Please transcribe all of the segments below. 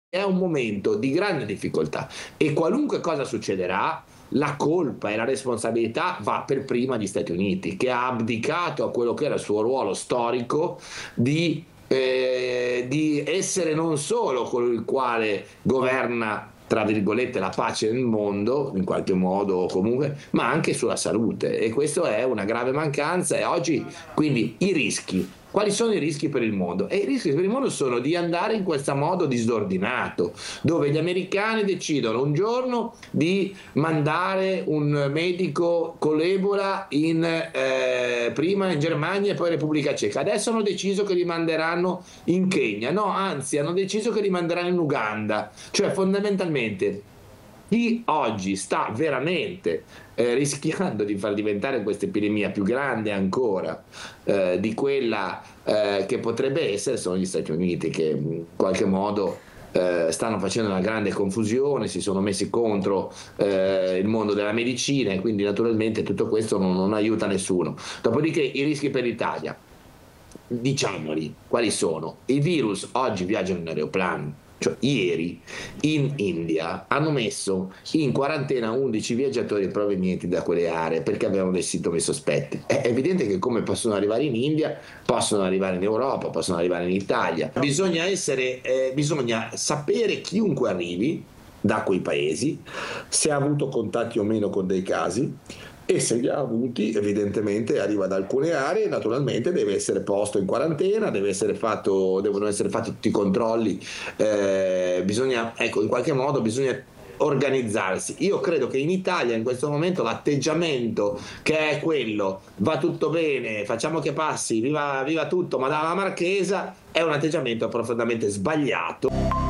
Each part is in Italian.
è un momento di grande difficoltà e qualunque cosa succederà, la colpa e la responsabilità va per prima agli Stati Uniti, che ha abdicato a quello che era il suo ruolo storico di essere non solo colui il quale governa tra virgolette la pace nel mondo, in qualche modo o comunque, ma anche sulla salute, e questo è una grave mancanza. E oggi quindi i rischi. Quali sono i rischi per il mondo? E i rischi per il mondo sono di andare in questo modo disordinato, dove gli americani decidono un giorno di mandare un medico con l'Ebola prima in Germania e poi in Repubblica Ceca. Adesso hanno deciso che li manderanno in Kenya, no, anzi hanno deciso che li manderanno in Uganda. Cioè fondamentalmente chi oggi sta veramente rischiando di far diventare questa epidemia più grande ancora di quella che potrebbe essere sono gli Stati Uniti, che in qualche modo stanno facendo una grande confusione, si sono messi contro il mondo della medicina, e quindi naturalmente tutto questo non aiuta nessuno. Dopodiché i rischi per l'Italia, diciamoli, quali sono? I virus oggi viaggiano in aeroplani. Cioè, ieri in India hanno messo in quarantena 11 viaggiatori provenienti da quelle aree perché avevano dei sintomi sospetti. È evidente che come possono arrivare in India, possono arrivare in Europa, possono arrivare in Italia. Bisogna sapere chiunque arrivi da quei paesi, se ha avuto contatti o meno con dei casi, e se li ha avuti evidentemente arriva da alcune aree, naturalmente deve essere posto in quarantena, devono essere fatti tutti i controlli, in qualche modo bisogna organizzarsi. Io credo che in Italia in questo momento l'atteggiamento che è quello, va tutto bene, facciamo che passi, viva, viva tutto, Madama Marchesa, è un atteggiamento profondamente sbagliato.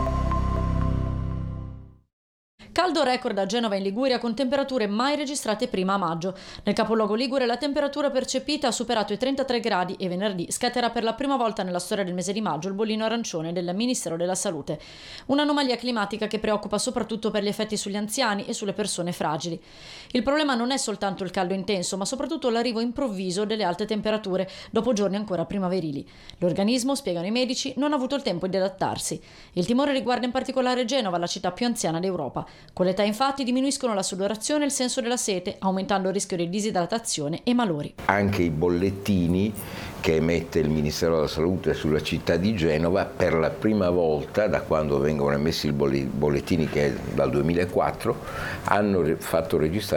Caldo record a Genova in Liguria con temperature mai registrate prima a maggio. Nel capoluogo ligure la temperatura percepita ha superato i 33 gradi e venerdì scatterà per la prima volta nella storia del mese di maggio il bollino arancione del Ministero della Salute. Un'anomalia climatica che preoccupa soprattutto per gli effetti sugli anziani e sulle persone fragili. Il problema non è soltanto il caldo intenso, ma soprattutto l'arrivo improvviso delle alte temperature dopo giorni ancora primaverili. L'organismo, spiegano i medici, non ha avuto il tempo di adattarsi. Il timore riguarda in particolare Genova, la città più anziana d'Europa. Con l'età infatti diminuiscono la sudorazione e il senso della sete, aumentando il rischio di disidratazione e malori. Anche i bollettini che emette il Ministero della Salute sulla città di Genova, per la prima volta da quando vengono emessi i bollettini, che è dal 2004, hanno fatto registrare